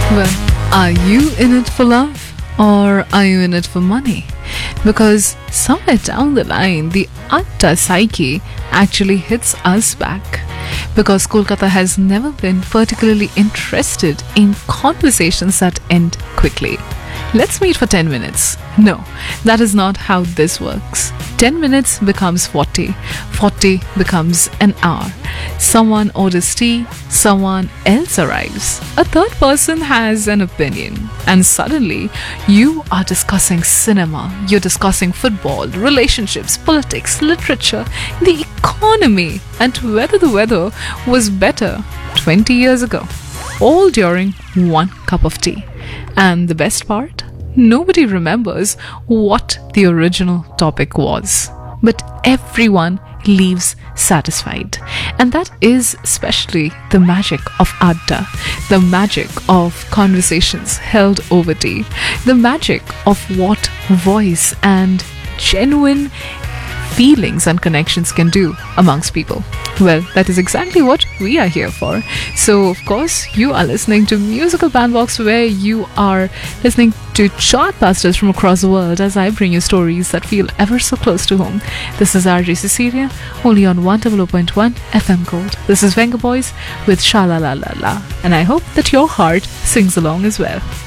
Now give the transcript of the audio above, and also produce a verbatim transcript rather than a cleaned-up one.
Well, are you in it for love or are you in it for money? Because somewhere down the line, the Adda psyche actually hits us back. Because Kolkata has never been particularly interested in conversations that end quickly. Let's meet for ten minutes. No, that is not how this works. ten minutes becomes forty. forty becomes an hour. Someone orders tea, someone else arrives. A third person has an opinion. And suddenly, you are discussing cinema, you're discussing football, relationships, politics, literature, the economy, and whether the weather was better twenty years ago. All during one cup of tea. And the best part? Nobody remembers what the original topic was. But everyone leaves satisfied. And that is especially the magic of Adda, the magic of conversations held over tea, the magic of what voice and genuine feelings and connections can do amongst people. Well, that is exactly what we are here for. So, of course, you are listening to Musical Bandbox, where you are listening to chartbusters from across the world as I bring you stories that feel ever so close to home. This is R J Cecilia, only on one hundred point one F M Gold. This is Venga Boys with Sha La La La La, and I hope that your heart sings along as well.